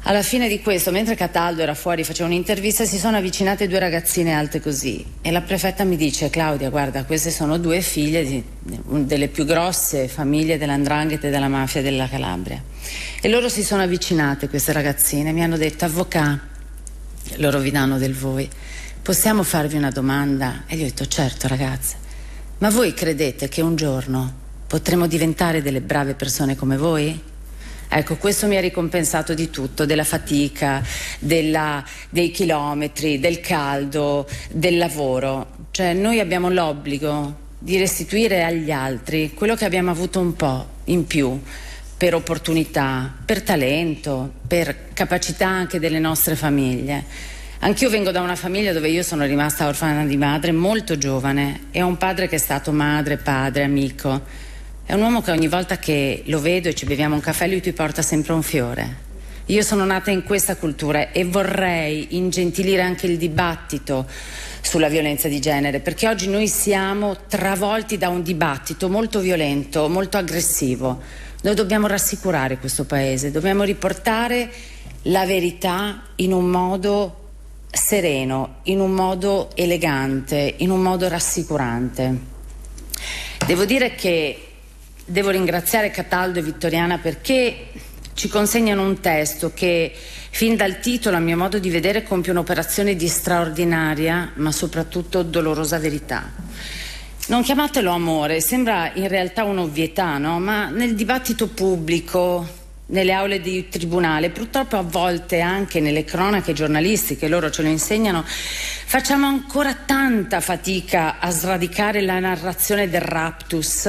Alla fine di questo, mentre Cataldo era fuori, faceva un'intervista, si sono avvicinate due ragazzine alte così e la prefetta mi dice: Claudia, guarda, queste sono due figlie delle più grosse famiglie dell''ndrangheta e della mafia della Calabria. E loro si sono avvicinate, queste ragazzine, mi hanno detto: avvocà, loro vi danno del voi, possiamo farvi una domanda? E gli ho detto: certo ragazze, ma voi credete che un giorno potremo diventare delle brave persone come voi? Ecco, questo mi ha ricompensato di tutto, della fatica, dei chilometri, del caldo, del lavoro. Cioè, noi abbiamo l'obbligo di restituire agli altri quello che abbiamo avuto un po' in più, per opportunità, per talento, per capacità anche delle nostre famiglie. Anch'io vengo da una famiglia dove io sono rimasta orfana di madre molto giovane e ho un padre che è stato madre, padre, amico. È un uomo che ogni volta che lo vedo e ci beviamo un caffè lui ti porta sempre un fiore. Io sono nata in questa cultura e vorrei ingentilire anche il dibattito sulla violenza di genere, perché oggi noi siamo travolti da un dibattito molto violento, molto aggressivo. Noi dobbiamo rassicurare questo paese, dobbiamo riportare la verità in un modo sereno, in un modo elegante, in un modo rassicurante. Devo dire che devo ringraziare Cataldo e Vittoriana perché ci consegnano un testo che, fin dal titolo, a mio modo di vedere, compie un'operazione di straordinaria, ma soprattutto dolorosa verità. Non chiamatelo amore, sembra in realtà un'ovvietà, no? Ma nel dibattito pubblico, nelle aule di tribunale, purtroppo a volte anche nelle cronache giornalistiche, loro ce lo insegnano, facciamo ancora tanta fatica a sradicare la narrazione del raptus,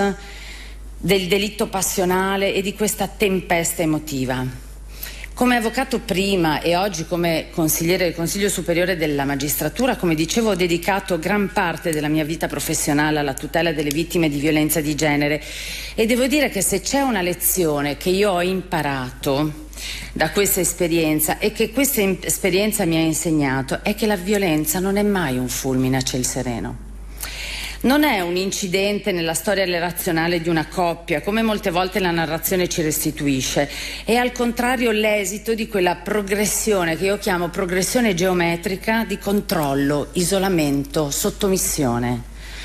del delitto passionale e di questa tempesta emotiva. Come avvocato prima e oggi come consigliere del Consiglio Superiore della Magistratura, come dicevo, ho dedicato gran parte della mia vita professionale alla tutela delle vittime di violenza di genere e devo dire che se c'è una lezione che io ho imparato da questa esperienza e che questa esperienza mi ha insegnato è che la violenza non è mai un fulmine a ciel sereno. Non è un incidente nella storia relazionale di una coppia, come molte volte la narrazione ci restituisce. È al contrario l'esito di quella progressione che io chiamo progressione geometrica di controllo, isolamento, sottomissione.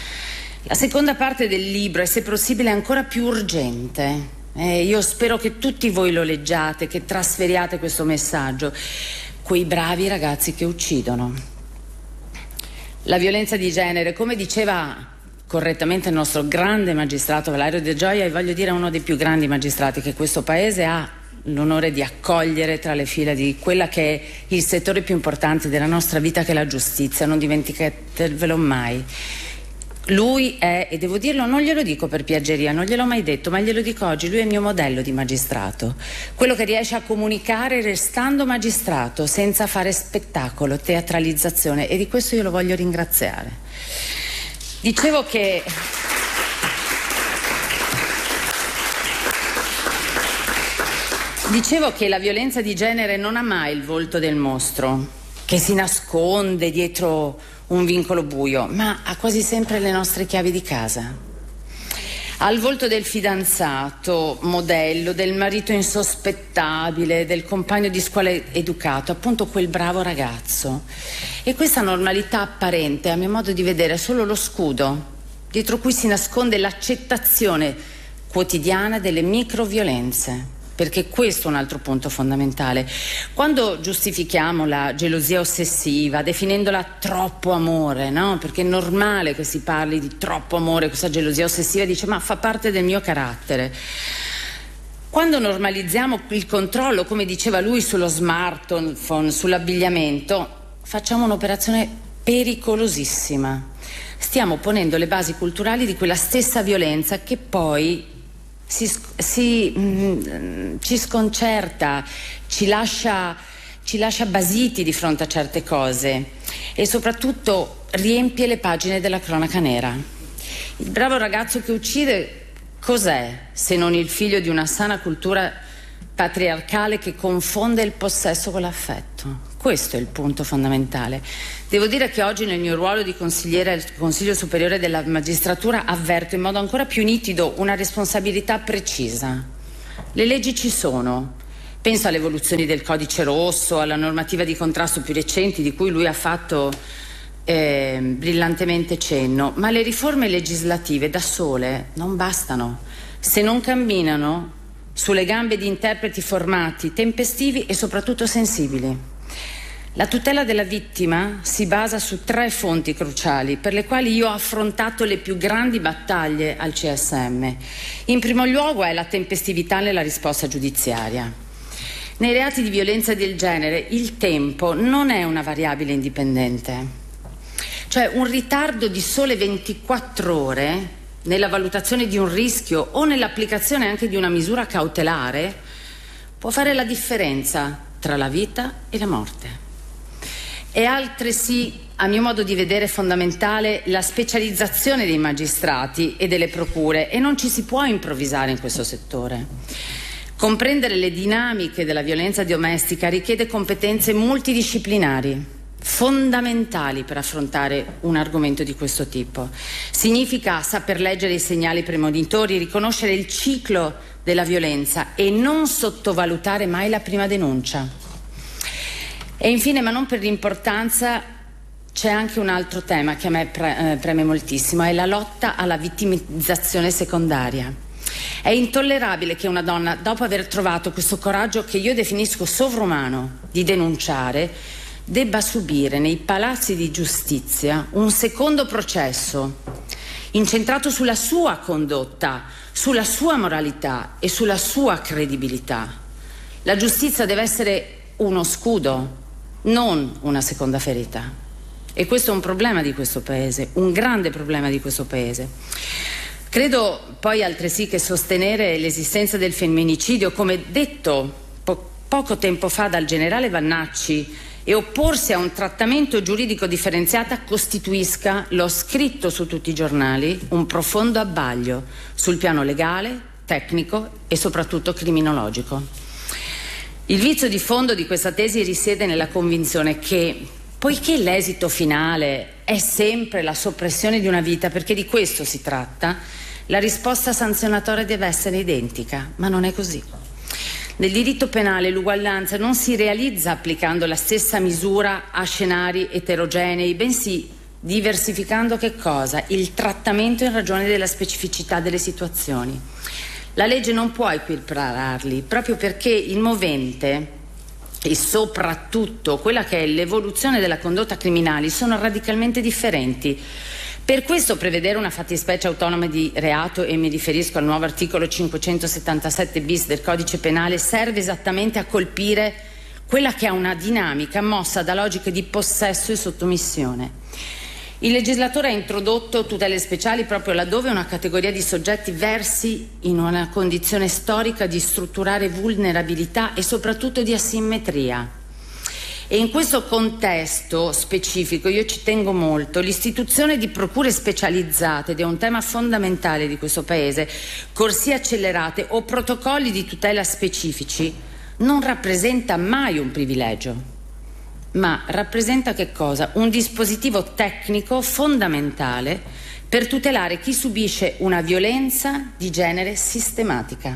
La seconda parte del libro è, se possibile, ancora più urgente. Io spero che tutti voi lo leggiate, che trasferiate questo messaggio. Quei bravi ragazzi che uccidono. La violenza di genere, come diceva correttamente il nostro grande magistrato Valerio De Gioia, e voglio dire uno dei più grandi magistrati che questo paese ha l'onore di accogliere tra le fila di quella che è il settore più importante della nostra vita, che è la giustizia, non dimenticatevelo mai. Lui è, e devo dirlo, non glielo dico per piaggeria, non gliel'ho mai detto, ma glielo dico oggi, lui è il mio modello di magistrato, quello che riesce a comunicare restando magistrato, senza fare spettacolo, teatralizzazione, e di questo io lo voglio ringraziare. Dicevo che la violenza di genere non ha mai il volto del mostro, che si nasconde dietro un vincolo buio, ma ha quasi sempre le nostre chiavi di casa. Ha il volto del fidanzato, modello, del marito insospettabile, del compagno di scuola educato, appunto quel bravo ragazzo. E questa normalità apparente, a mio modo di vedere, è solo lo scudo dietro cui si nasconde l'accettazione quotidiana delle microviolenze. Perché questo è un altro punto fondamentale. Quando giustifichiamo la gelosia ossessiva, definendola troppo amore, no? Perché è normale che si parli di troppo amore, questa gelosia ossessiva, dice ma fa parte del mio carattere. Quando normalizziamo il controllo, come diceva lui, sullo smartphone, sull'abbigliamento, facciamo un'operazione pericolosissima. Stiamo ponendo le basi culturali di quella stessa violenza che poi ci sconcerta, ci lascia basiti di fronte a certe cose e soprattutto riempie le pagine della cronaca nera. Il bravo ragazzo che uccide cos'è se non il figlio di una sana cultura patriarcale che confonde il possesso con l'affetto? Questo è il punto fondamentale. Devo dire che oggi nel mio ruolo di consigliere al Consiglio Superiore della Magistratura avverto in modo ancora più nitido una responsabilità precisa. Le leggi ci sono, Penso alle evoluzioni del codice rosso, alla normativa di contrasto più recenti di cui lui ha fatto brillantemente cenno, ma le riforme legislative da sole non bastano se non camminano sulle gambe di interpreti formati, tempestivi e soprattutto sensibili. La tutela della vittima si basa su 3 fonti cruciali per le quali io ho affrontato le più grandi battaglie al CSM. In primo luogo è la tempestività nella risposta giudiziaria. Nei reati di violenza del genere il tempo non è una variabile indipendente. Cioè un ritardo di sole 24 ore nella valutazione di un rischio o nell'applicazione anche di una misura cautelare può fare la differenza tra la vita e la morte. È altresì, a mio modo di vedere, fondamentale la specializzazione dei magistrati e delle procure, e non ci si può improvvisare in questo settore. Comprendere le dinamiche della violenza domestica richiede competenze multidisciplinari, fondamentali per affrontare un argomento di questo tipo. Significa saper leggere i segnali premonitori, riconoscere il ciclo della violenza e non sottovalutare mai la prima denuncia. E infine, ma non per l'importanza, c'è anche un altro tema che a me preme moltissimo, è la lotta alla vittimizzazione secondaria. È intollerabile che una donna, dopo aver trovato questo coraggio che io definisco sovrumano di denunciare, debba subire nei palazzi di giustizia un secondo processo incentrato sulla sua condotta, sulla sua moralità e sulla sua credibilità. La giustizia deve essere uno scudo, non una seconda ferita. E questo è un problema di questo Paese, un grande problema di questo Paese. Credo poi altresì che sostenere l'esistenza del femminicidio, come detto poco tempo fa dal generale Vannacci, e opporsi a un trattamento giuridico differenziato costituisca, l'ho scritto su tutti i giornali, un profondo abbaglio sul piano legale, tecnico e soprattutto criminologico. Il vizio di fondo di questa tesi risiede nella convinzione che, poiché l'esito finale è sempre la soppressione di una vita, perché di questo si tratta, la risposta sanzionatoria deve essere identica, ma non è così. Nel diritto penale l'uguaglianza non si realizza applicando la stessa misura a scenari eterogenei, bensì diversificando che cosa? Il trattamento in ragione della specificità delle situazioni. La legge non può equipararli, proprio perché il movente e soprattutto quella che è l'evoluzione della condotta criminale sono radicalmente differenti. Per questo prevedere una fattispecie autonoma di reato, e mi riferisco al nuovo articolo 577 bis del Codice Penale, serve esattamente a colpire quella che è una dinamica mossa da logiche di possesso e sottomissione. Il legislatore ha introdotto tutele speciali proprio laddove una categoria di soggetti versi in una condizione storica di strutturale vulnerabilità e soprattutto di asimmetria. E in questo contesto specifico io ci tengo molto. L'istituzione di procure specializzate, ed è un tema fondamentale di questo Paese, corsie accelerate o protocolli di tutela specifici, non rappresenta mai un privilegio, ma rappresenta che cosa? Un dispositivo tecnico fondamentale per tutelare chi subisce una violenza di genere sistematica.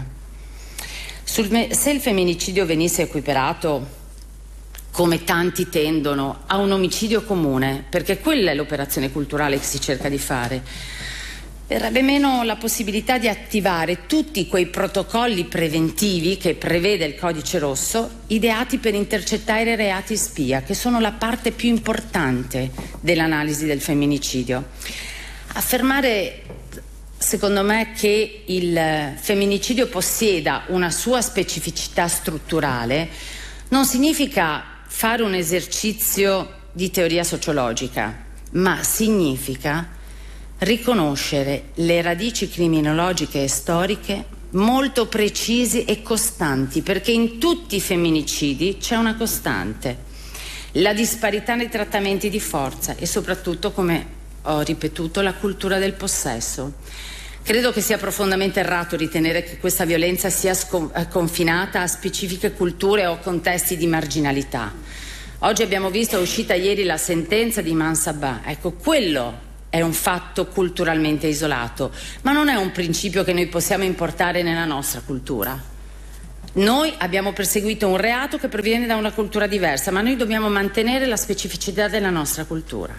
Se il femminicidio venisse equiparato, come tanti tendono, a un omicidio comune, perché quella è l'operazione culturale che si cerca di fare, verrebbe meno la possibilità di attivare tutti quei protocolli preventivi che prevede il Codice Rosso, ideati per intercettare reati spia, che sono la parte più importante dell'analisi del femminicidio. Affermare, secondo me, che il femminicidio possieda una sua specificità strutturale non significa fare un esercizio di teoria sociologica, ma significa riconoscere le radici criminologiche e storiche molto precisi e costanti, perché in tutti i femminicidi c'è una costante: la disparità nei trattamenti di forza e soprattutto, come ho ripetuto, la cultura del possesso. Credo che sia profondamente errato ritenere che questa violenza sia confinata a specifiche culture o contesti di marginalità. Oggi abbiamo visto, è uscita ieri la sentenza di Mansabah. Ecco, quello è un fatto culturalmente isolato, ma non è un principio che noi possiamo importare nella nostra cultura. Noi abbiamo perseguito un reato che proviene da una cultura diversa, ma noi dobbiamo mantenere la specificità della nostra cultura.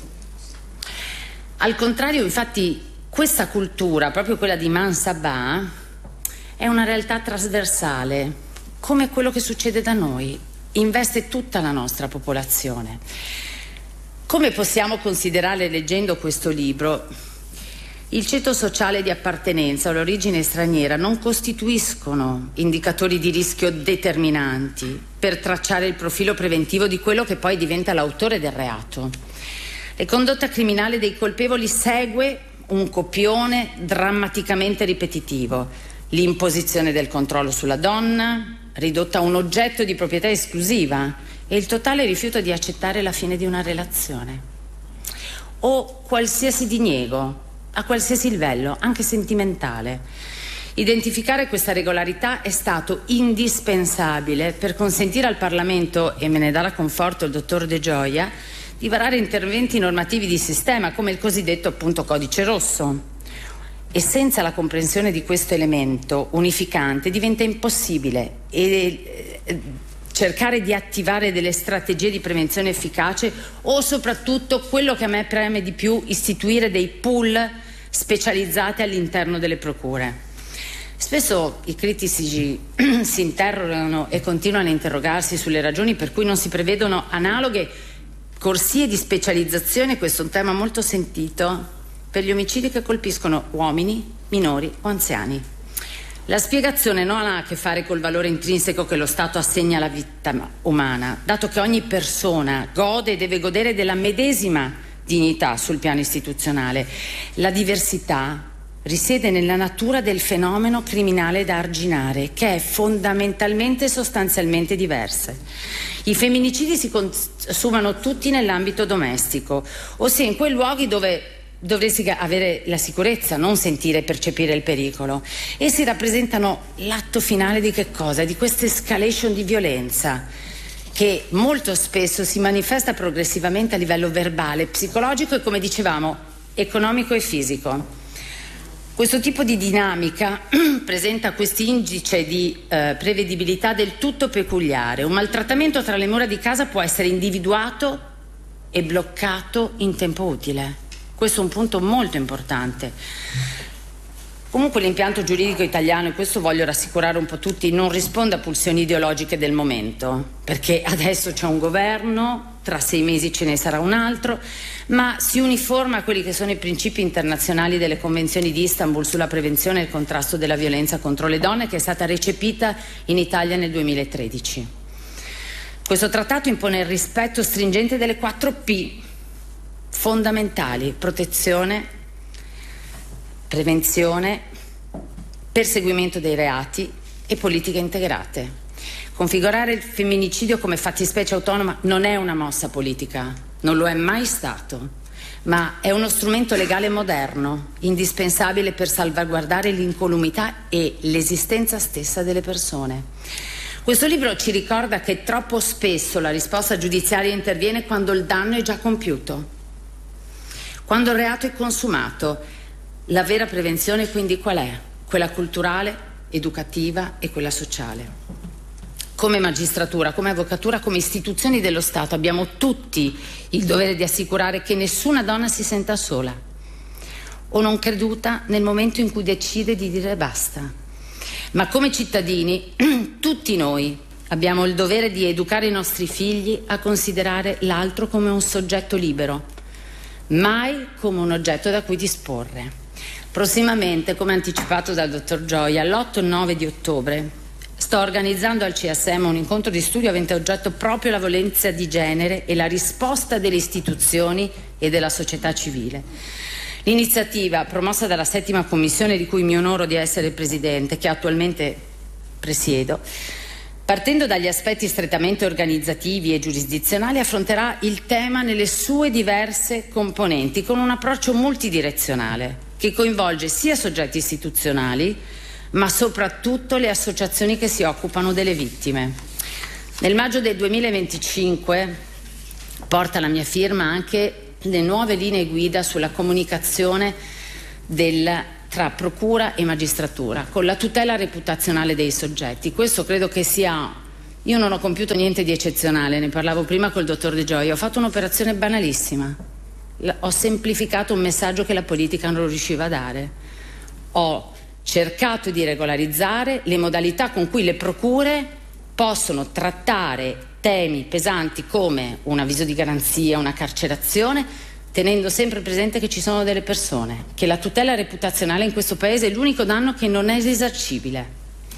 Al contrario, infatti, questa cultura, proprio quella di Mansabà, è una realtà trasversale, come quello che succede da noi, investe tutta la nostra popolazione. Come possiamo considerare, leggendo questo libro, il ceto sociale di appartenenza o l'origine straniera non costituiscono indicatori di rischio determinanti per tracciare il profilo preventivo di quello che poi diventa l'autore del reato. La condotta criminale dei colpevoli segue un copione drammaticamente ripetitivo: l'imposizione del controllo sulla donna, ridotta a un oggetto di proprietà esclusiva, e il totale rifiuto di accettare la fine di una relazione, o qualsiasi diniego a qualsiasi livello, anche sentimentale. Identificare questa regolarità è stato indispensabile per consentire al Parlamento, e me ne dà la conforto il dottor De Gioia, di varare interventi normativi di sistema come il cosiddetto appunto codice rosso. E senza la comprensione di questo elemento unificante diventa impossibile cercare di attivare delle strategie di prevenzione efficace, o soprattutto, quello che a me preme di più, istituire dei pool specializzati all'interno delle procure. Spesso i critici si interrogano e continuano a interrogarsi sulle ragioni per cui non si prevedono analoghe corsie di specializzazione, questo è un tema molto sentito, per gli omicidi che colpiscono uomini, minori o anziani. La spiegazione non ha a che fare col valore intrinseco che lo Stato assegna alla vita umana, dato che ogni persona gode e deve godere della medesima dignità sul piano istituzionale. La diversità risiede nella natura del fenomeno criminale da arginare, che è fondamentalmente e sostanzialmente diversa. I femminicidi si consumano tutti nell'ambito domestico, ossia in quei luoghi dove dovresti avere la sicurezza, non sentire e percepire il pericolo. Essi rappresentano l'atto finale di che cosa? Di questa escalation di violenza che molto spesso si manifesta progressivamente a livello verbale, psicologico e, come dicevamo, economico e fisico. Questo tipo di dinamica presenta questi indice di prevedibilità del tutto peculiare. Un maltrattamento tra le mura di casa può essere individuato e bloccato in tempo utile. Questo è un punto molto importante. Comunque l'impianto giuridico italiano, e questo voglio rassicurare un po' tutti, non risponde a pulsioni ideologiche del momento, perché adesso c'è un governo, tra 6 mesi ce ne sarà un altro, ma si uniforma a quelli che sono i principi internazionali delle convenzioni di Istanbul sulla prevenzione e il contrasto della violenza contro le donne, che è stata recepita in Italia nel 2013. Questo trattato impone il rispetto stringente delle 4 P fondamentali: protezione, prevenzione, perseguimento dei reati e politiche integrate. Configurare il femminicidio come fattispecie autonoma non è una mossa politica, non lo è mai stato, ma è uno strumento legale moderno, indispensabile per salvaguardare l'incolumità e l'esistenza stessa delle persone. Questo libro ci ricorda che troppo spesso la risposta giudiziaria interviene quando il danno è già compiuto, quando il reato è consumato. La vera prevenzione quindi qual è? Quella culturale, educativa e quella sociale. Come magistratura, come avvocatura, come istituzioni dello Stato abbiamo tutti il dovere di assicurare che nessuna donna si senta sola o non creduta nel momento in cui decide di dire basta. Ma come cittadini, tutti noi abbiamo il dovere di educare i nostri figli a considerare l'altro come un soggetto libero, mai come un oggetto da cui disporre. Prossimamente, come anticipato dal dottor Gioia, l'8 e 9 di ottobre sto organizzando al CSM un incontro di studio avente oggetto proprio la violenza di genere e la risposta delle istituzioni e della società civile. L'iniziativa, promossa dalla 7ª Commissione, di cui mi onoro di essere presidente, che attualmente presiedo, partendo dagli aspetti strettamente organizzativi e giurisdizionali, affronterà il tema nelle sue diverse componenti, con un approccio multidirezionale che coinvolge sia soggetti istituzionali, ma soprattutto le associazioni che si occupano delle vittime. Nel maggio del 2025 porta la mia firma anche le nuove linee guida sulla comunicazione del tra procura e magistratura, con la tutela reputazionale dei soggetti. Questo credo che sia... Io non ho compiuto niente di eccezionale, ne parlavo prima col dottor De Gioia, ho fatto un'operazione banalissima. Ho semplificato un messaggio che la politica non riusciva a dare. Ho cercato di regolarizzare le modalità con cui le procure possono trattare temi pesanti come un avviso di garanzia, una carcerazione, tenendo sempre presente che ci sono delle persone, che la tutela reputazionale in questo Paese è l'unico danno che non è risarcibile.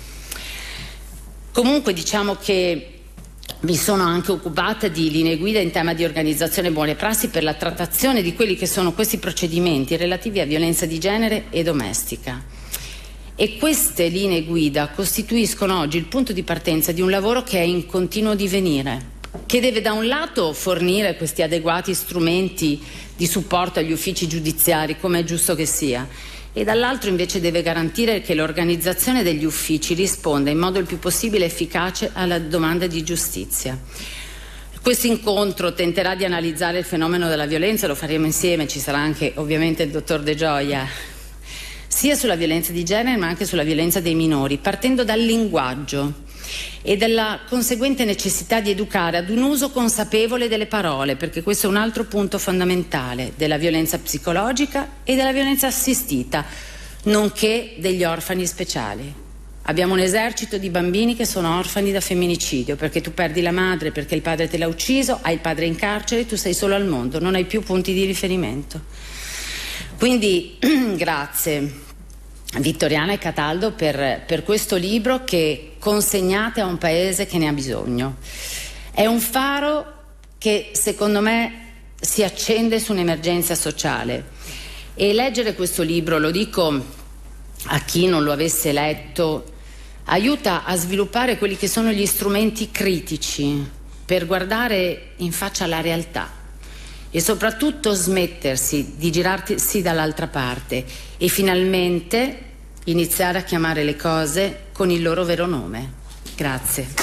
Comunque diciamo che mi sono anche occupata di linee guida in tema di organizzazione e buone prassi per la trattazione di quelli che sono questi procedimenti relativi a violenza di genere e domestica. E queste linee guida costituiscono oggi il punto di partenza di un lavoro che è in continuo divenire, che deve da un lato fornire questi adeguati strumenti di supporto agli uffici giudiziari, come è giusto che sia, e dall'altro invece deve garantire che l'organizzazione degli uffici risponda in modo il più possibile efficace alla domanda di giustizia. Questo incontro tenterà di analizzare il fenomeno della violenza, lo faremo insieme, ci sarà anche ovviamente il dottor De Gioia, sia sulla violenza di genere ma anche sulla violenza dei minori, partendo dal linguaggio e dalla conseguente necessità di educare ad un uso consapevole delle parole, perché questo è un altro punto fondamentale della violenza psicologica e della violenza assistita, nonché degli orfani speciali. Abbiamo un esercito di bambini che sono orfani da femminicidio, perché tu perdi la madre, perché il padre te l'ha ucciso, hai il padre in carcere, tu sei solo al mondo, non hai più punti di riferimento. Quindi grazie Vittoriana e Cataldo per questo libro che consegnate a un paese che ne ha bisogno. È un faro che secondo me si accende su un'emergenza sociale, e leggere questo libro, lo dico a chi non lo avesse letto, aiuta a sviluppare quelli che sono gli strumenti critici per guardare in faccia la realtà e soprattutto smettersi di girarsi dall'altra parte e finalmente iniziare a chiamare le cose con il loro vero nome. Grazie.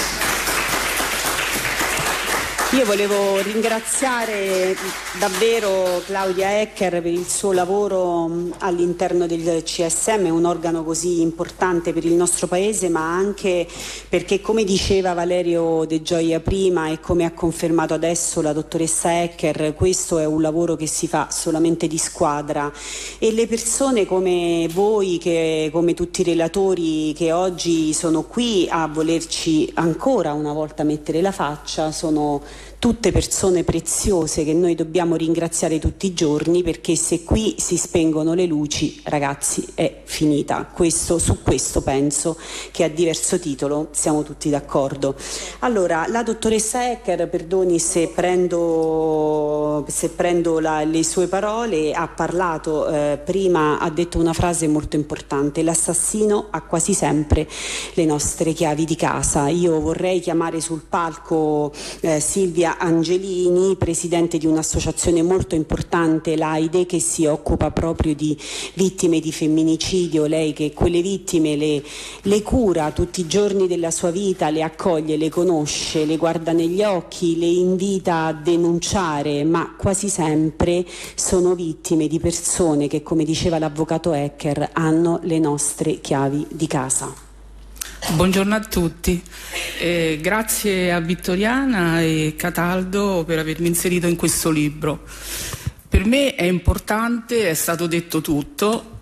Io volevo ringraziare davvero Claudia Ecker per il suo lavoro all'interno del CSM, un organo così importante per il nostro Paese, ma anche perché, come diceva Valerio De Gioia prima e come ha confermato adesso la dottoressa Ecker, questo è un lavoro che si fa solamente di squadra, e le persone come voi, come tutti i relatori che oggi sono qui a volerci ancora una volta mettere la faccia, sono tutte persone preziose che noi dobbiamo ringraziare tutti i giorni, perché se qui si spengono le luci, ragazzi, è finita. Su questo penso che a diverso titolo siamo tutti d'accordo. Allora, la dottoressa Ecker, perdoni se prendo le sue parole, ha parlato prima, ha detto una frase molto importante: l'assassino ha quasi sempre le nostre chiavi di casa. Io vorrei chiamare sul palco Silvia Angelini, presidente di un'associazione molto importante, l'AIDE, che si occupa proprio di vittime di femminicidio. Lei che quelle vittime le cura tutti i giorni della sua vita, le accoglie, le conosce, le guarda negli occhi, le invita a denunciare, ma quasi sempre sono vittime di persone che, come diceva l'avvocato Ecker, hanno le nostre chiavi di casa. Buongiorno a tutti, grazie a Vittoriana e Cataldo per avermi inserito in questo libro. Per me è importante, è stato detto tutto.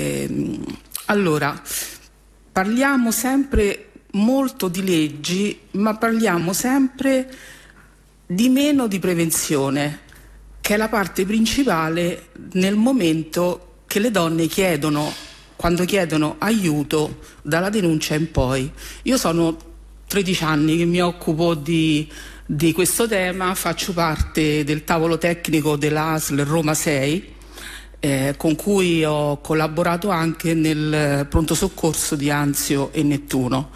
Allora, parliamo sempre molto di leggi, ma parliamo sempre di meno di prevenzione, che è la parte principale nel momento che le donne quando chiedono aiuto dalla denuncia in poi. Io sono 13 anni che mi occupo di questo tema, faccio parte del tavolo tecnico della ASL Roma 6, con cui ho collaborato anche nel pronto soccorso di Anzio e Nettuno.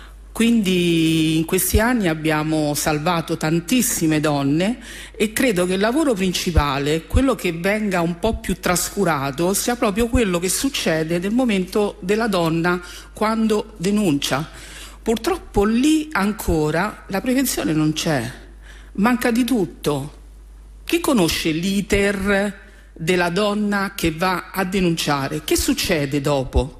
Quindi in questi anni abbiamo salvato tantissime donne e credo che il lavoro principale, quello che venga un po' più trascurato, sia proprio quello che succede nel momento della donna quando denuncia. Purtroppo lì ancora la prevenzione non c'è, manca di tutto. Chi conosce l'iter della donna che va a denunciare. Che succede dopo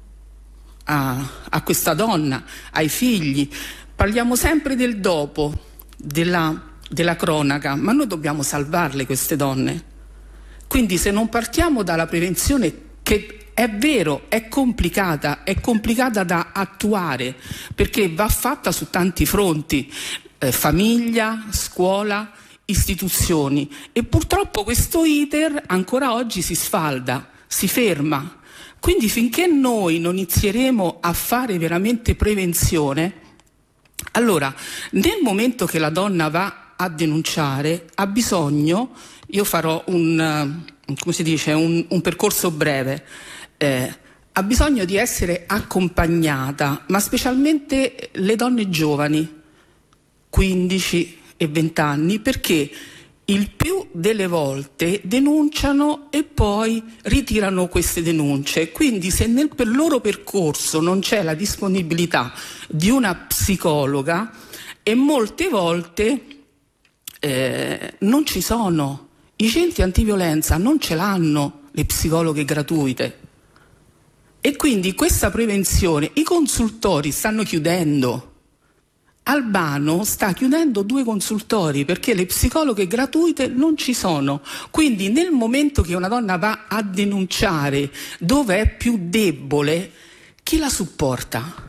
a questa donna, ai figli? Parliamo sempre del dopo, della cronaca, ma noi dobbiamo salvarle queste donne. Quindi se non partiamo dalla prevenzione, che è vero, è complicata da attuare, perché va fatta su tanti fronti, famiglia, scuola, istituzioni, e purtroppo questo iter ancora oggi si sfalda, si ferma. Quindi finché noi non inizieremo a fare veramente prevenzione, allora nel momento che la donna va a denunciare ha bisogno, io farò un percorso breve, ha bisogno di essere accompagnata, ma specialmente le donne giovani, 15 e 20 anni, perché il più delle volte denunciano e poi ritirano queste denunce. Quindi se per il loro percorso non c'è la disponibilità di una psicologa, e molte volte non ci sono, i centri antiviolenza non ce l'hanno le psicologhe gratuite, e quindi questa prevenzione, i consultori stanno chiudendo. Albano sta chiudendo 2 consultori perché le psicologhe gratuite non ci sono. Quindi nel momento che una donna va a denunciare dove è più debole, chi la supporta?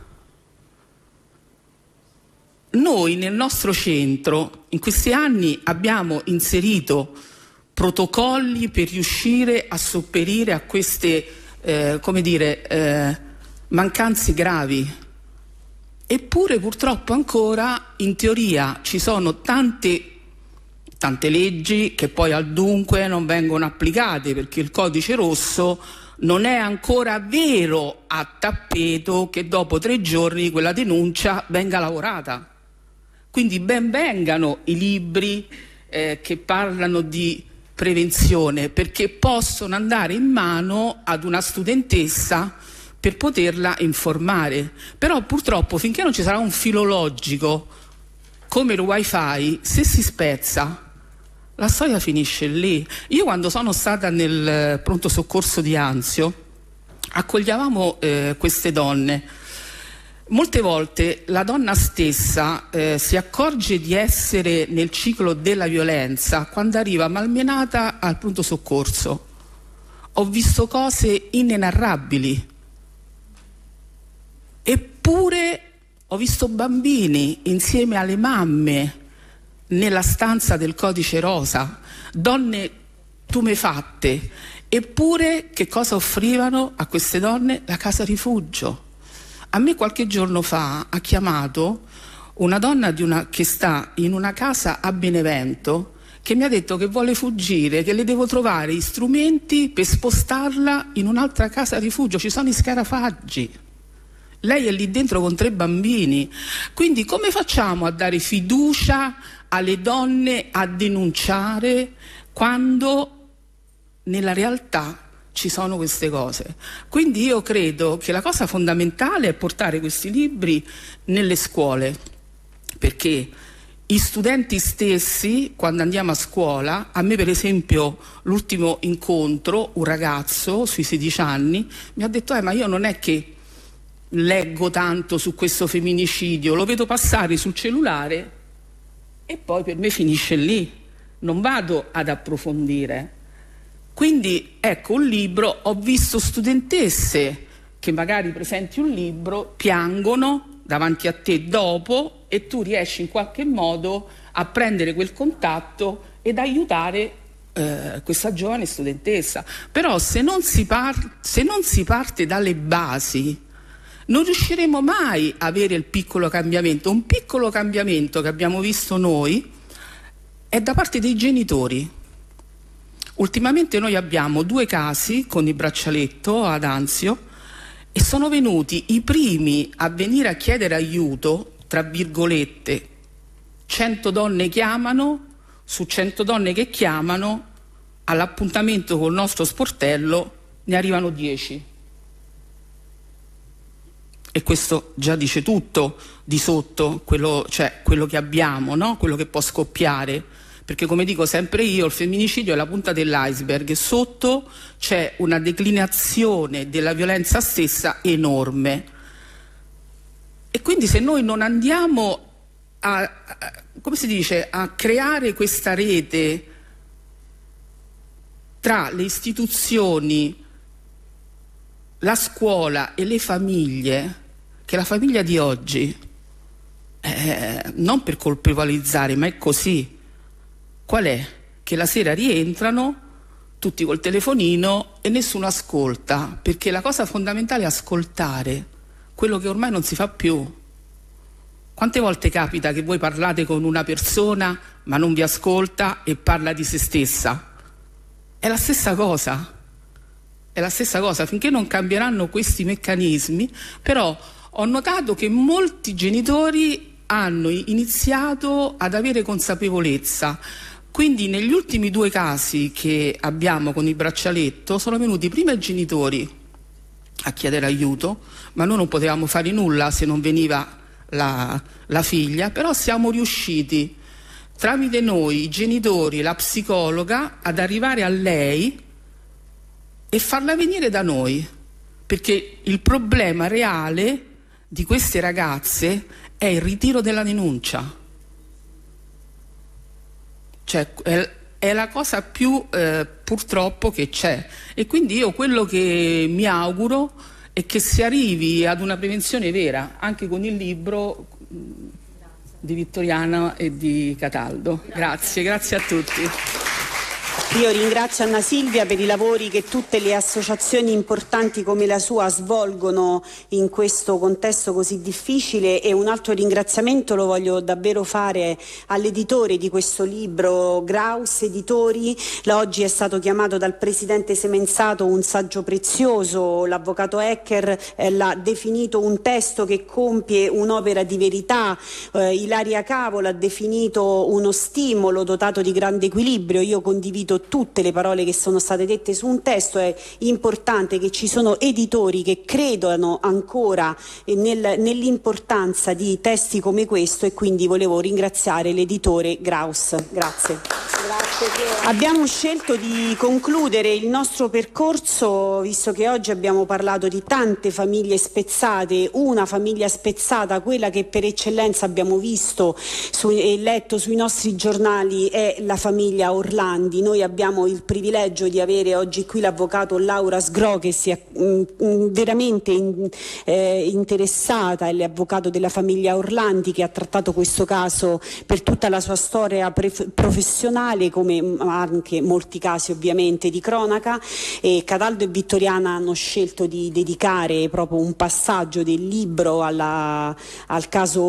Noi nel nostro centro in questi anni abbiamo inserito protocolli per riuscire a sopperire a queste mancanze gravi. Eppure purtroppo ancora in teoria ci sono tante leggi che poi al dunque non vengono applicate, perché il codice rosso non è ancora vero a tappeto che dopo 3 giorni quella denuncia venga lavorata. Quindi ben vengano i libri che parlano di prevenzione, perché possono andare in mano ad una studentessa per poterla informare. Però purtroppo finché non ci sarà un filologico come il wifi, se si spezza la storia finisce lì. Io quando sono stata nel pronto soccorso di Anzio accoglievamo queste donne. Molte volte la donna stessa si accorge di essere nel ciclo della violenza quando arriva malmenata al pronto soccorso. Ho visto cose inenarrabili. Eppure ho visto bambini insieme alle mamme nella stanza del codice rosa, donne tumefatte, eppure che cosa offrivano a queste donne? La casa rifugio. A me qualche giorno fa ha chiamato una donna che sta in una casa a Benevento, che mi ha detto che vuole fuggire, che le devo trovare gli strumenti per spostarla in un'altra casa rifugio, ci sono i scarafaggi. Lei è lì dentro con 3 bambini. Quindi come facciamo a dare fiducia alle donne a denunciare quando nella realtà ci sono queste cose? Quindi io credo che la cosa fondamentale è portare questi libri nelle scuole, perché gli studenti stessi, quando andiamo a scuola, a me per esempio l'ultimo incontro, un ragazzo sui 16 anni mi ha detto ma io non è che leggo tanto su questo femminicidio, lo vedo passare sul cellulare e poi per me finisce lì, non vado ad approfondire. Quindi ecco, un libro, ho visto studentesse che magari presenti un libro, piangono davanti a te dopo e tu riesci in qualche modo a prendere quel contatto ed aiutare questa giovane studentessa. Però se non si parte dalle basi non riusciremo mai a avere il piccolo cambiamento. Un piccolo cambiamento che abbiamo visto noi è da parte dei genitori. Ultimamente noi abbiamo 2 casi con il braccialetto ad Anzio e sono venuti i primi a venire a chiedere aiuto, tra virgolette. 100 donne chiamano, su 100 donne che chiamano all'appuntamento col nostro sportello ne arrivano 10. E questo già dice tutto di sotto, quello che abbiamo, no? Quello che può scoppiare. perché come dico sempre io, il femminicidio è la punta dell'iceberg e sotto c'è una declinazione della violenza stessa enorme. E quindi se noi non andiamo come si dice, a creare questa rete tra le istituzioni, la scuola e le famiglie, che la famiglia di oggi, non per colpevolizzare, ma è così. Qual è? Che la sera rientrano tutti col telefonino e nessuno ascolta, perché la cosa fondamentale è ascoltare quello che ormai non si fa più. Quante volte capita che voi parlate con una persona ma non vi ascolta e parla di se stessa? È la stessa cosa. È la stessa cosa, finché non cambieranno questi meccanismi. Però ho notato che molti genitori hanno iniziato ad avere consapevolezza. Quindi negli ultimi 2 casi che abbiamo con il braccialetto sono venuti prima i genitori a chiedere aiuto, ma noi non potevamo fare nulla se non veniva la figlia, però siamo riusciti tramite noi, i genitori, la psicologa, ad arrivare a lei e farla venire da noi, perché il problema reale di queste ragazze è il ritiro della denuncia. Cioè è la cosa più purtroppo che c'è, e quindi io quello che mi auguro è che si arrivi ad una prevenzione vera, anche con il libro di Vittoriana e di Cataldo. Grazie a tutti. Io ringrazio Anna Silvia per i lavori che tutte le associazioni importanti come la sua svolgono in questo contesto così difficile, e un altro ringraziamento lo voglio davvero fare all'editore di questo libro, Graus Editori. Oggi è stato chiamato dal presidente Semenzato un saggio prezioso, l'avvocato Ecker l'ha definito un testo che compie un'opera di verità, Ilaria Cavo l'ha definito uno stimolo dotato di grande equilibrio. Io condivido tutte le parole che sono state dette su un testo. È importante che ci sono editori che credano ancora nell'importanza di testi come questo, e quindi volevo ringraziare l'editore Graus. Grazie. Abbiamo scelto di concludere il nostro percorso, visto che oggi abbiamo parlato di tante famiglie spezzate. Una famiglia spezzata, quella che per eccellenza abbiamo visto e letto sui nostri giornali, è la famiglia Orlandi. Noi abbiamo il privilegio di avere oggi qui l'avvocato Laura Sgro, che si è veramente interessata, è l'avvocato della famiglia Orlandi, che ha trattato questo caso per tutta la sua storia professionale, come anche molti casi ovviamente di cronaca. E Cataldo e Vittoriana hanno scelto di dedicare proprio un passaggio del libro al caso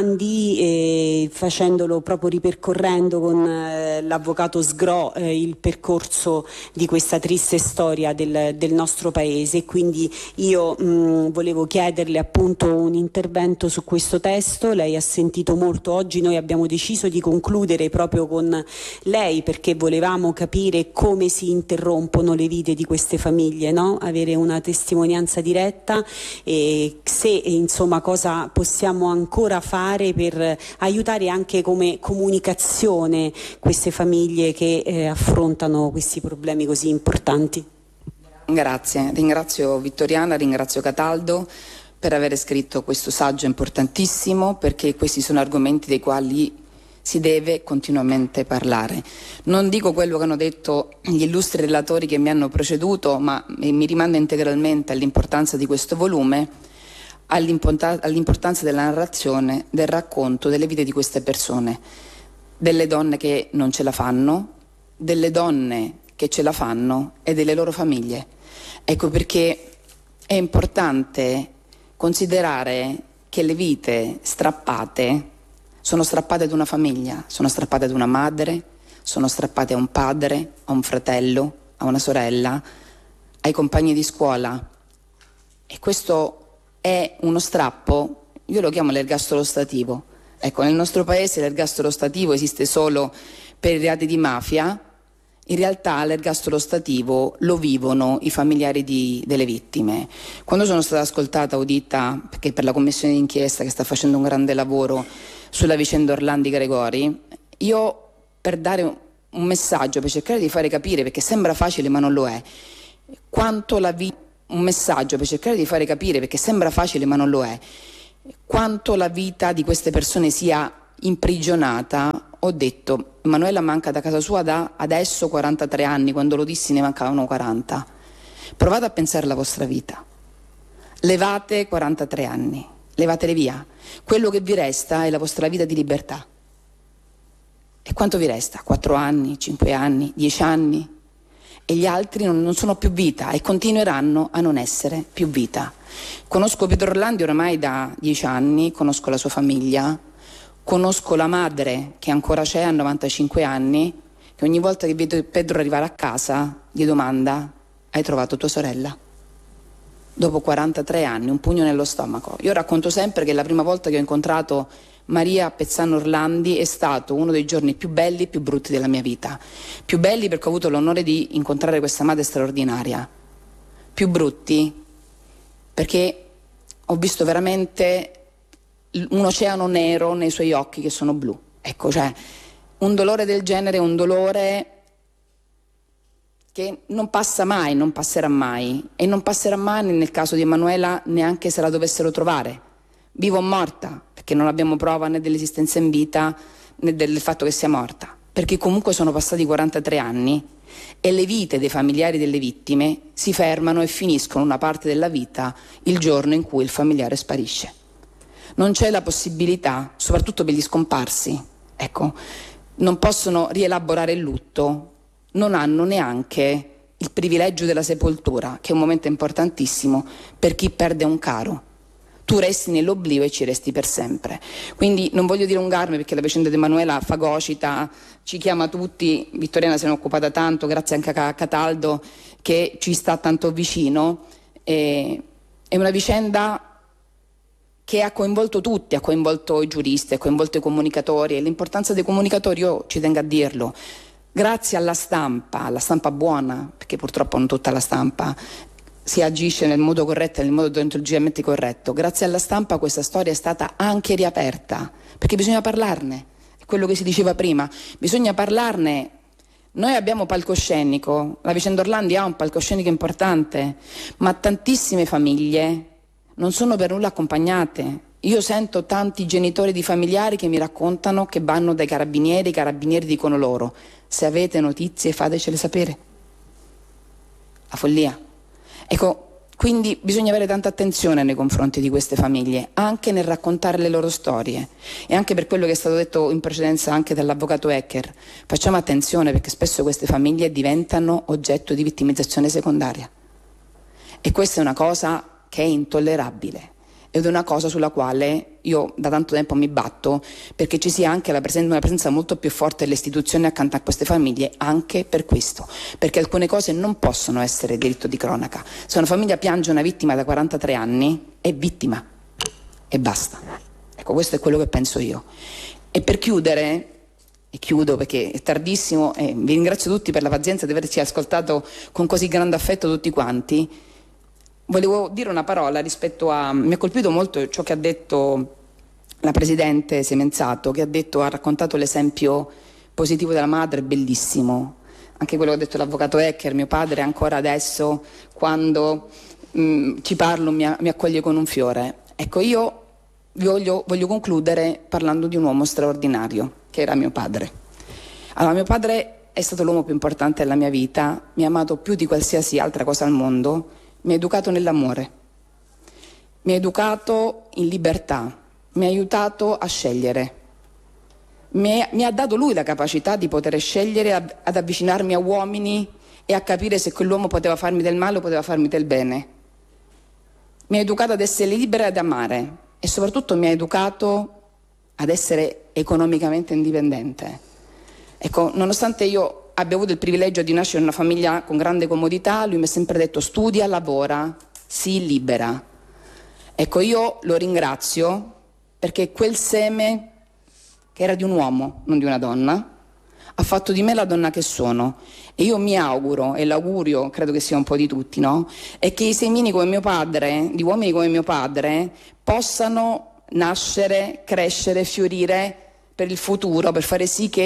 Orlandi, facendolo proprio ripercorrendo con l'avvocato Sgro il percorso di questa triste storia del nostro paese. Quindi io volevo chiederle appunto un intervento su questo testo. Lei ha sentito molto oggi, noi abbiamo deciso di concludere proprio con lei perché volevamo capire come si interrompono le vite di queste famiglie, no? Avere una testimonianza diretta, e se insomma cosa possiamo ancora fare per aiutare anche come comunicazione queste famiglie che affrontano questi problemi così importanti. Grazie, ringrazio Vittoriana, ringrazio Cataldo per aver scritto questo saggio importantissimo, perché questi sono argomenti dei quali si deve continuamente parlare. Non dico quello che hanno detto gli illustri relatori che mi hanno preceduto, ma mi rimando integralmente all'importanza di questo volume, all'importanza della narrazione, del racconto delle vite di queste persone, delle donne che non ce la fanno, delle donne che ce la fanno e delle loro famiglie. Ecco perché è importante considerare che le vite strappate sono strappate ad una famiglia, sono strappate ad una madre, sono strappate a un padre, a un fratello, a una sorella, ai compagni di scuola. E questo è uno strappo, io lo chiamo l'ergastolo stativo. Ecco, nel nostro paese l'ergastolo stativo esiste solo per i reati di mafia. In realtà l'ergastolo stativo lo vivono i familiari delle vittime. Quando sono stata ascoltata, udita, perché per la commissione d'inchiesta che sta facendo un grande lavoro sulla vicenda Orlandi Gregori, io per dare un messaggio, per cercare di fare capire, perché sembra facile ma non lo è, quanto la vita di queste persone sia imprigionata, ho detto: Emanuela manca da casa sua da adesso 43 anni, quando lo dissi ne mancavano 40. Provate a pensare alla vostra vita, levate 43 anni, levatele via, quello che vi resta è la vostra vita di libertà. E quanto vi resta? 4 anni, 5 anni, 10 anni? E gli altri non sono più vita e continueranno a non essere più vita. Conosco Pietro Orlandi oramai da 10 anni, conosco la sua famiglia, conosco la madre che ancora c'è a 95 anni, che ogni volta che vede Pedro arrivare a casa gli domanda: hai trovato tua sorella? Dopo 43 anni, un pugno nello stomaco. Io racconto sempre che la prima volta che ho incontrato Maria Pezzano Orlandi è stato uno dei giorni più belli e più brutti della mia vita. Più belli perché ho avuto l'onore di incontrare questa madre straordinaria. Più brutti perché ho visto veramente un oceano nero nei suoi occhi che sono blu. Ecco, cioè, un dolore del genere è un dolore che non passa mai, non passerà mai, e non passerà mai nel caso di Emanuela, neanche se la dovessero trovare viva o morta, perché non abbiamo prova né dell'esistenza in vita né del fatto che sia morta, perché comunque sono passati 43 anni e le vite dei familiari delle vittime si fermano e finiscono una parte della vita il giorno in cui il familiare sparisce. Non c'è la possibilità, soprattutto per gli scomparsi, ecco, non possono rielaborare il lutto, non hanno neanche il privilegio della sepoltura, che è un momento importantissimo per chi perde un caro. Tu resti nell'oblio e ci resti per sempre. Quindi non voglio dilungarmi, perché la vicenda di Emanuela fagocita, ci chiama tutti. Vittoriana se ne è occupata tanto, grazie anche a Cataldo che ci sta tanto vicino. È una vicenda che ha coinvolto tutti, ha coinvolto i giuristi, ha coinvolto i comunicatori, e l'importanza dei comunicatori io ci tengo a dirlo. Grazie alla stampa buona, perché purtroppo non tutta la stampa si agisce nel modo corretto e nel modo deontologicamente corretto, grazie alla stampa questa storia è stata anche riaperta, perché bisogna parlarne, è quello che si diceva prima, bisogna parlarne. Noi abbiamo palcoscenico, la vicenda Orlandi ha un palcoscenico importante, ma tantissime famiglie non sono per nulla accompagnate. Io sento tanti genitori di familiari che mi raccontano che vanno dai carabinieri, i carabinieri dicono loro: se avete notizie fatecele sapere. La follia. Ecco, quindi bisogna avere tanta attenzione nei confronti di queste famiglie, anche nel raccontare le loro storie, e anche per quello che è stato detto in precedenza anche dall'avvocato Ecker. Facciamo attenzione, perché spesso queste famiglie diventano oggetto di vittimizzazione secondaria, e questa è una cosa che è intollerabile. Ed è una cosa sulla quale io da tanto tempo mi batto, perché ci sia anche una presenza molto più forte delle istituzioni accanto a queste famiglie, anche per questo, perché alcune cose non possono essere diritto di cronaca. Se una famiglia piange una vittima da 43 anni, è vittima e basta. Ecco, questo è quello che penso io. E per chiudere, e chiudo perché è tardissimo, e vi ringrazio tutti per la pazienza di averci ascoltato con così grande affetto tutti quanti. Volevo dire una parola rispetto a... Mi ha colpito molto ciò che ha detto la Presidente Semenzato, che ha raccontato l'esempio positivo della madre, bellissimo. Anche quello che ha detto l'avvocato Ecker, mio padre ancora adesso, quando ci parlo, mi accoglie con un fiore. Ecco, io voglio concludere parlando di un uomo straordinario, che era mio padre. Allora, mio padre è stato l'uomo più importante della mia vita, mi ha amato più di qualsiasi altra cosa al mondo. Mi ha educato nell'amore, mi ha educato in libertà, mi ha aiutato a scegliere, mi ha dato lui la capacità di poter scegliere, ad avvicinarmi a uomini e a capire se quell'uomo poteva farmi del male o poteva farmi del bene. Mi ha educato ad essere libera e ad amare, e soprattutto mi ha educato ad essere economicamente indipendente. Ecco, nonostante io abbia avuto il privilegio di nascere in una famiglia con grande comodità, lui mi ha sempre detto: studia, lavora, sii libera. Ecco, io lo ringrazio perché quel seme, che era di un uomo, non di una donna, ha fatto di me la donna che sono. E io mi auguro, e l'augurio credo che sia un po' di tutti, no? È che i semini come mio padre, di uomini come mio padre, possano nascere, crescere, fiorire per il futuro, per fare sì che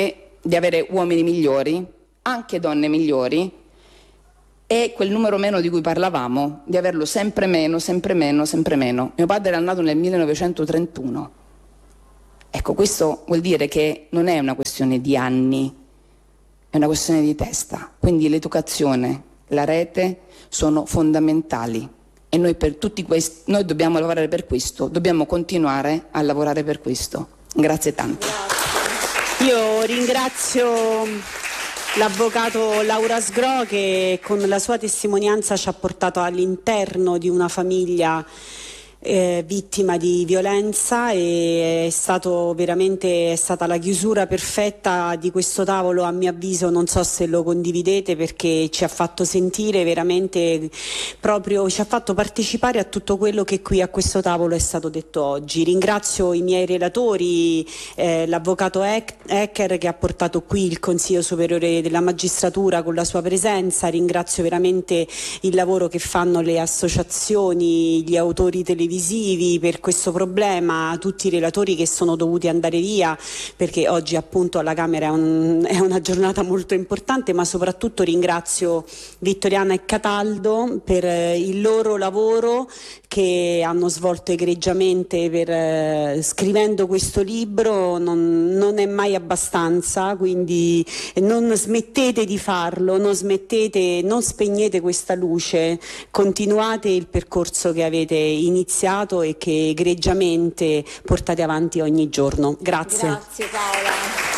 di avere uomini migliori, anche donne migliori, e quel numero meno di cui parlavamo, di averlo sempre meno, sempre meno, sempre meno. Mio padre era nato nel 1931. Ecco, questo vuol dire che non è una questione di anni, è una questione di testa. Quindi l'educazione, la rete sono fondamentali e noi noi dobbiamo lavorare per questo, dobbiamo continuare a lavorare per questo. Grazie tanto. Io ringrazio l'avvocato Laura Sgro che con la sua testimonianza ci ha portato all'interno di una famiglia vittima di violenza, e è stata la chiusura perfetta di questo tavolo, a mio avviso. Non so se lo condividete, perché ci ha fatto sentire veramente, proprio ci ha fatto partecipare a tutto quello che qui a questo tavolo è stato detto oggi. Ringrazio i miei relatori, l'avvocato Ecker che ha portato qui il Consiglio Superiore della Magistratura con la sua presenza, ringrazio veramente il lavoro che fanno le associazioni, gli autori televisivi per questo problema, tutti i relatori che sono dovuti andare via perché oggi appunto alla Camera è una giornata molto importante, ma soprattutto ringrazio Vittoriana e Cataldo per il loro lavoro che hanno svolto egregiamente scrivendo questo libro. Non è mai abbastanza, quindi non smettete di farlo, non spegnete questa luce, continuate il percorso che avete iniziato e che egregiamente portate avanti ogni giorno. Grazie. Grazie Paola.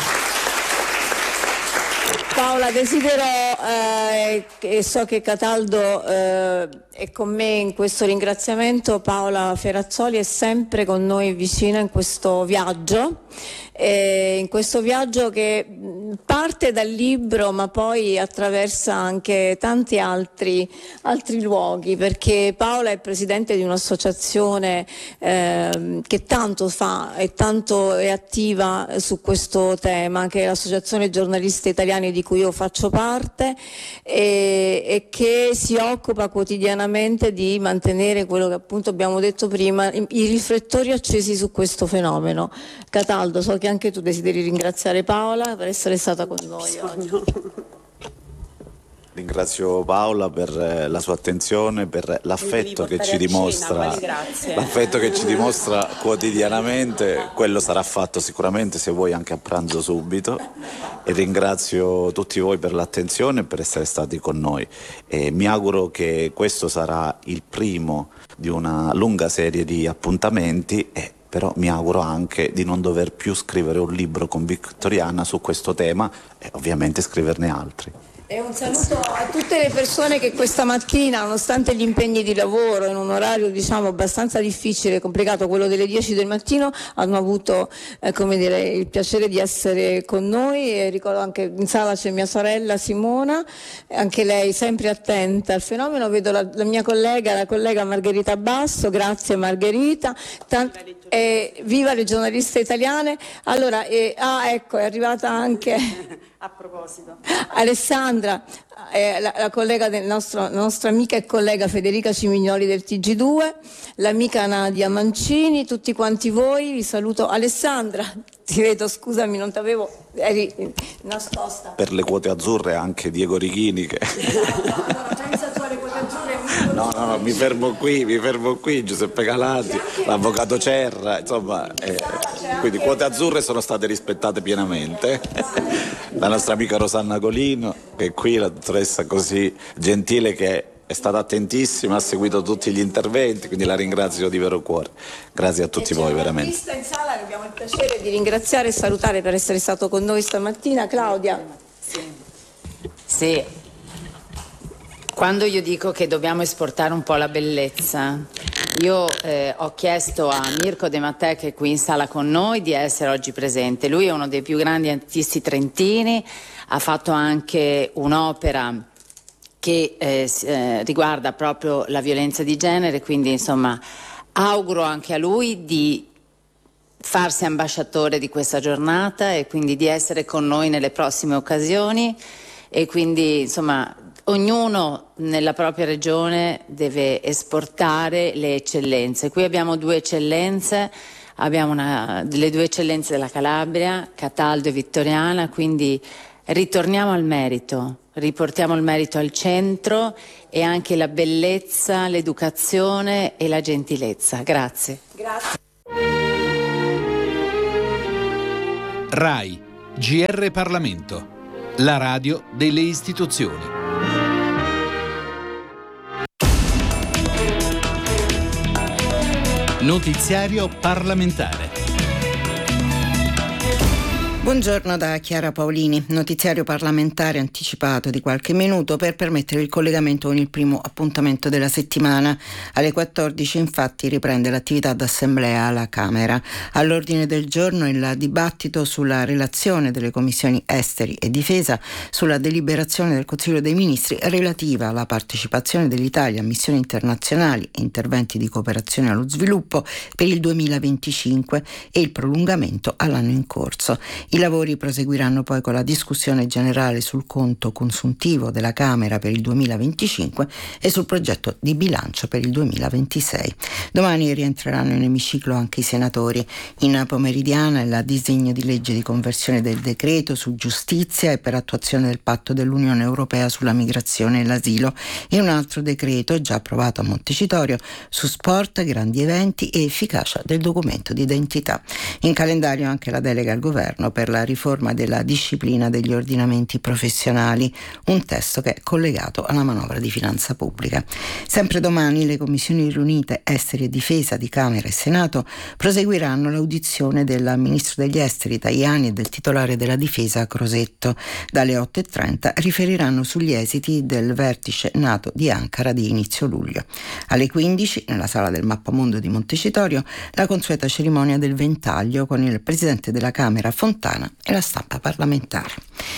Paola, desidero, e so che Cataldo è con me in questo ringraziamento. Paola Ferrazzoli è sempre con noi vicina in questo viaggio che parte dal libro ma poi attraversa anche tanti altri luoghi, perché Paola è presidente di un'associazione che tanto fa e tanto è attiva su questo tema, che è l'Associazione Giornalisti Italiani, di cui io faccio parte, e che si occupa quotidianamente di mantenere quello che appunto abbiamo detto prima, i riflettori accesi su questo fenomeno. Cataldo, so che anche tu desideri ringraziare Paola per essere stata con noi oggi. Ringrazio Paola per la sua attenzione, per l'affetto che ci dimostra, quotidianamente. Quello sarà fatto sicuramente, se vuoi anche a pranzo subito, e ringrazio tutti voi per l'attenzione e per essere stati con noi, e mi auguro che questo sarà il primo di una lunga serie di appuntamenti, però mi auguro anche di non dover più scrivere un libro con Vittoriana su questo tema e ovviamente scriverne altri. E un saluto a tutte le persone che questa mattina, nonostante gli impegni di lavoro, in un orario diciamo abbastanza difficile e complicato, quello delle 10 del mattino, hanno avuto il piacere di essere con noi. E ricordo anche in sala c'è mia sorella Simona, anche lei sempre attenta al fenomeno. Vedo la mia collega, la collega Margherita Basso. Grazie Margherita. Viva le giornaliste italiane. Allora, ecco, è arrivata anche a proposito Alessandra, la collega nostra amica e collega Federica Cimignoli del TG2, l'amica Nadia Mancini, tutti quanti voi, vi saluto. Alessandra, ti vedo, scusami, non t'avevo, eri nascosta. Per le quote azzurre anche Diego Righini che... No, pensa tu alle quote azzurre. No, mi fermo qui, Giuseppe Calati, l'avvocato Cerra, insomma, quindi quote azzurre sono state rispettate pienamente. La nostra amica Rosanna Colino, che è qui, la dottoressa così gentile, che è stata attentissima, ha seguito tutti gli interventi, quindi la ringrazio di vero cuore. Grazie a tutti voi, veramente. C'è un artista in sala che abbiamo il piacere di ringraziare e salutare per essere stato con noi stamattina. Claudia. Sì. Quando io dico che dobbiamo esportare un po' la bellezza, io ho chiesto a Mirko De Mattei, che è qui in sala con noi, di essere oggi presente. Lui è uno dei più grandi artisti trentini, ha fatto anche un'opera che riguarda proprio la violenza di genere, quindi insomma auguro anche a lui di farsi ambasciatore di questa giornata e quindi di essere con noi nelle prossime occasioni, e quindi insomma ognuno nella propria regione deve esportare le eccellenze. Qui abbiamo 2 eccellenze, abbiamo delle due eccellenze della Calabria, Cataldo e Vittoriana, quindi ritorniamo al merito, riportiamo il merito al centro e anche la bellezza, l'educazione e la gentilezza. Grazie. Grazie. RAI, GR Parlamento, la radio delle istituzioni. Notiziario parlamentare. Buongiorno da Chiara Paolini, notiziario parlamentare anticipato di qualche minuto per permettere il collegamento con il primo appuntamento della settimana. Alle 14 infatti riprende l'attività d'assemblea alla Camera. All'ordine del giorno il dibattito sulla relazione delle commissioni esteri e difesa sulla deliberazione del Consiglio dei Ministri relativa alla partecipazione dell'Italia a missioni internazionali e interventi di cooperazione allo sviluppo per il 2025 e il prolungamento all'anno in corso. I lavori proseguiranno poi con la discussione generale sul conto consuntivo della Camera per il 2025 e sul progetto di bilancio per il 2026. Domani rientreranno in emiciclo anche i senatori. In pomeridiana il disegno di legge di conversione del decreto su giustizia e per attuazione del patto dell'Unione Europea sulla migrazione e l'asilo e un altro decreto già approvato a Montecitorio su sport, grandi eventi e efficacia del documento di identità. In calendario anche la delega al governo per la riforma della disciplina degli ordinamenti professionali, un testo che è collegato alla manovra di finanza pubblica. Sempre domani le commissioni riunite Esteri e Difesa di Camera e Senato proseguiranno l'audizione del ministro degli Esteri Tajani e del titolare della Difesa Crosetto. Dalle 8:30 riferiranno sugli esiti del vertice NATO di Ankara di inizio luglio. Alle 15 nella sala del Mappamondo di Montecitorio la consueta cerimonia del ventaglio con il presidente della Camera Fontana e la stampa parlamentare.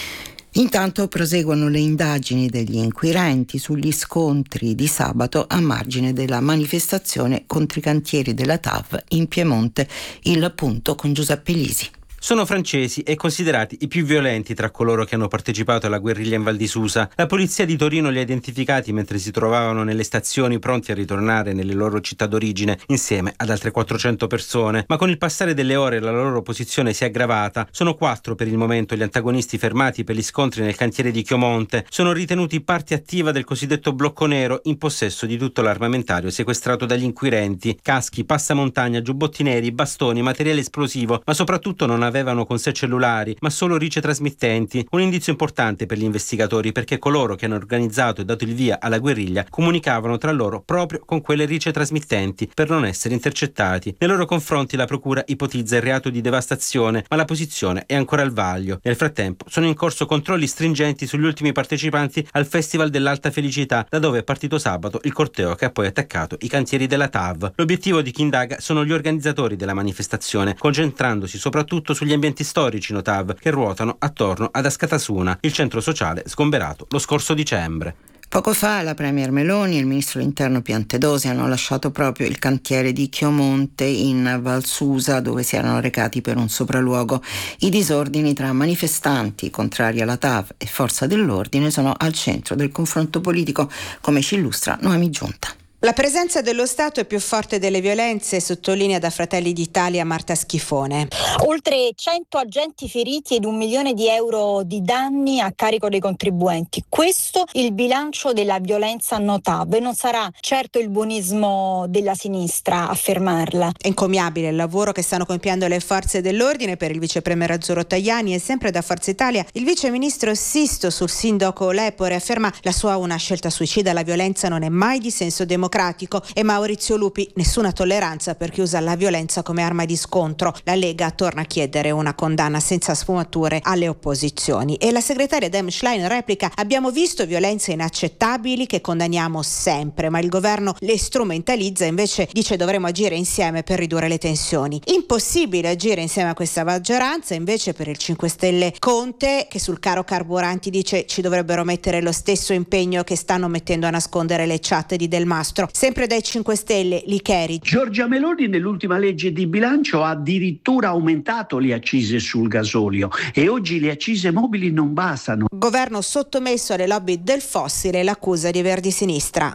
Intanto proseguono le indagini degli inquirenti sugli scontri di sabato a margine della manifestazione contro i cantieri della TAV in Piemonte. Il punto con Giuseppe Lisi. Sono francesi e considerati i più violenti tra coloro che hanno partecipato alla guerriglia in Val di Susa. La polizia di Torino li ha identificati mentre si trovavano nelle stazioni pronti a ritornare nelle loro città d'origine insieme ad altre 400 persone, ma con il passare delle ore la loro posizione si è aggravata. Sono 4 per il momento gli antagonisti fermati per gli scontri nel cantiere di Chiomonte. Sono ritenuti parte attiva del cosiddetto blocco nero, in possesso di tutto l'armamentario sequestrato dagli inquirenti: caschi, passamontagna, giubbotti neri, bastoni, materiale esplosivo, ma soprattutto non avevano con sé cellulari, ma solo ricetrasmittenti. Un indizio importante per gli investigatori, perché coloro che hanno organizzato e dato il via alla guerriglia comunicavano tra loro proprio con quelle ricetrasmittenti per non essere intercettati. Nei loro confronti la procura ipotizza il reato di devastazione, ma la posizione è ancora al vaglio. Nel frattempo sono in corso controlli stringenti sugli ultimi partecipanti al Festival dell'Alta Felicità, da dove è partito sabato il corteo che ha poi attaccato i cantieri della TAV. L'obiettivo di chi indaga sono gli organizzatori della manifestazione, concentrandosi soprattutto sugli ambienti storici Notav che ruotano attorno ad Askatasuna, il centro sociale sgomberato lo scorso dicembre. Poco fa la Premier Meloni e il ministro dell'Interno Piantedosi hanno lasciato proprio il cantiere di Chiomonte in Val Susa, dove si erano recati per un sopralluogo. I disordini tra manifestanti contrari alla TAV e forza dell'ordine sono al centro del confronto politico, come ci illustra Noemi Giunta. La presenza dello Stato è più forte delle violenze, sottolinea da Fratelli d'Italia Marta Schifone. Oltre 100 agenti feriti ed 1 milione di euro di danni a carico dei contribuenti. Questo il bilancio della violenza Notav, e non sarà certo il buonismo della sinistra a fermarla. È encomiabile il lavoro che stanno compiendo le forze dell'ordine. Per il vicepremier Azzurro Tajani e sempre da Forza Italia il viceministro Sisto sul sindaco Lepore afferma la sua una scelta suicida. La violenza non è mai di senso democratico. E Maurizio Lupi: nessuna tolleranza per chi usa la violenza come arma di scontro. La Lega torna a chiedere una condanna senza sfumature alle opposizioni. E la segretaria Dem Schlein replica: abbiamo visto violenze inaccettabili che condanniamo sempre, ma il governo le strumentalizza. Invece dice dovremo agire insieme per ridurre le tensioni. Impossibile agire insieme a questa maggioranza. Invece per il 5 Stelle Conte, che sul caro carburanti dice ci dovrebbero mettere lo stesso impegno che stanno mettendo a nascondere le chat di Del Mastro. Sempre dai 5 Stelle Licheri: Giorgia Meloni nell'ultima legge di bilancio ha addirittura aumentato le accise sul gasolio e oggi le accise mobili non bastano. Governo sottomesso alle lobby del fossile, l'accusa di Verdi Sinistra.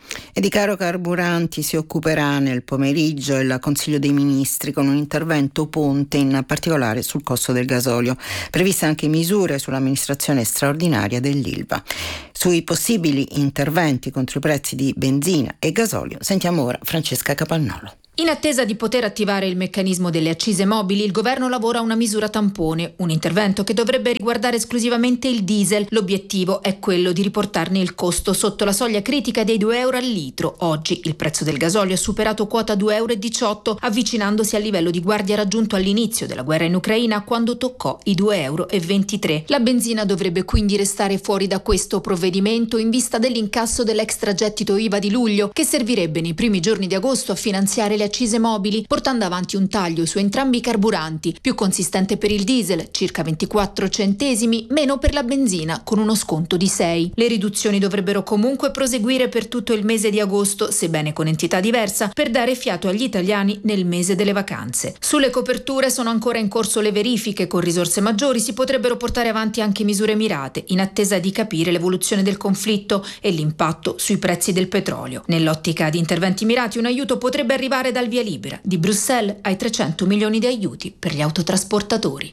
E di caro carburanti si occuperà nel pomeriggio il Consiglio dei Ministri con un intervento ponte in particolare sul costo del gasolio. Previste anche misure sull'amministrazione straordinaria dell'Ilva. Sui possibili interventi contro i prezzi di benzina e gasolio sentiamo ora Francesca Capannolo. In attesa di poter attivare il meccanismo delle accise mobili, il governo lavora a una misura tampone, un intervento che dovrebbe riguardare esclusivamente il diesel. L'obiettivo è quello di riportarne il costo sotto la soglia critica dei €2 al litro. Oggi il prezzo del gasolio ha superato quota €2,18, avvicinandosi al livello di guardia raggiunto all'inizio della guerra in Ucraina, quando toccò i €2,23. La benzina dovrebbe quindi restare fuori da questo provvedimento in vista dell'incasso dell'extragettito IVA di luglio, che servirebbe nei primi giorni di agosto a finanziare le accise mobili, portando avanti un taglio su entrambi i carburanti, più consistente per il diesel, circa 24 centesimi, meno per la benzina, con uno sconto di 6. Le riduzioni dovrebbero comunque proseguire per tutto il mese di agosto, sebbene con entità diversa, per dare fiato agli italiani nel mese delle vacanze. Sulle coperture sono ancora in corso le verifiche, con risorse maggiori si potrebbero portare avanti anche misure mirate, in attesa di capire l'evoluzione del conflitto e l'impatto sui prezzi del petrolio. Nell'ottica di interventi mirati, un aiuto potrebbe arrivare dal via libera di Bruxelles ai 300 milioni di aiuti per gli autotrasportatori.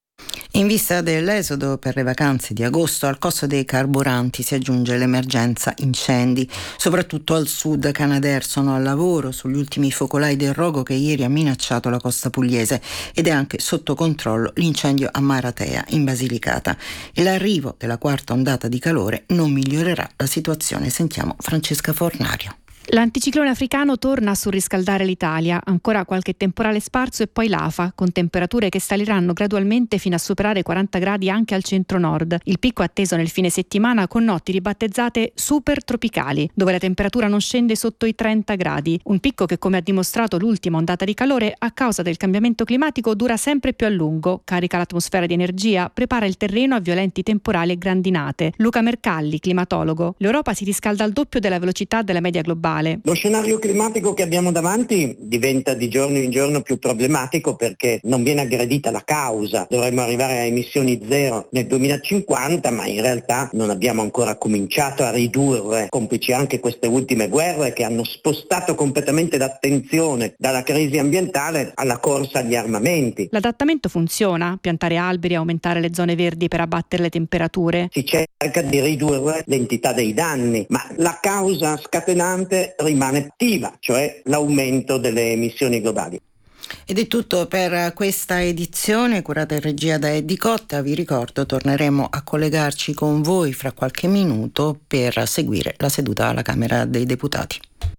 In vista dell'esodo per le vacanze di agosto, al costo dei carburanti si aggiunge l'emergenza incendi. Soprattutto al sud Canadair sono al lavoro sugli ultimi focolai del rogo che ieri ha minacciato la costa pugliese, ed è anche sotto controllo l'incendio a Maratea in Basilicata. E l'arrivo della quarta ondata di calore non migliorerà la situazione. Sentiamo Francesca Fornario. L'anticiclone africano torna a surriscaldare l'Italia, ancora qualche temporale sparso e poi l'afa, con temperature che saliranno gradualmente fino a superare 40 gradi anche al centro-nord. Il picco atteso nel fine settimana con notti ribattezzate super tropicali, dove la temperatura non scende sotto i 30 gradi. Un picco che, come ha dimostrato l'ultima ondata di calore, a causa del cambiamento climatico dura sempre più a lungo, carica l'atmosfera di energia, prepara il terreno a violenti temporali e grandinate. Luca Mercalli, climatologo: l'Europa si riscalda al doppio della velocità della media globale. Lo scenario climatico che abbiamo davanti diventa di giorno in giorno più problematico perché non viene aggredita la causa. Dovremmo arrivare a emissioni zero nel 2050, ma in realtà non abbiamo ancora cominciato a ridurre, complici anche queste ultime guerre che hanno spostato completamente l'attenzione dalla crisi ambientale alla corsa agli armamenti. L'adattamento funziona? Piantare alberi e aumentare le zone verdi per abbattere le temperature? Si cerca di ridurre l'entità dei danni, ma la causa scatenante rimane attiva, cioè l'aumento delle emissioni globali. Ed è tutto per questa edizione, curata in regia da Eddie Cotta. Vi ricordo, torneremo a collegarci con voi fra qualche minuto per seguire la seduta alla Camera dei Deputati.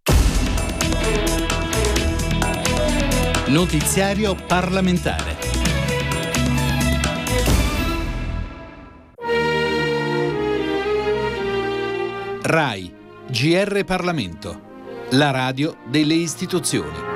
Notiziario parlamentare. RAI GR Parlamento, la radio delle istituzioni.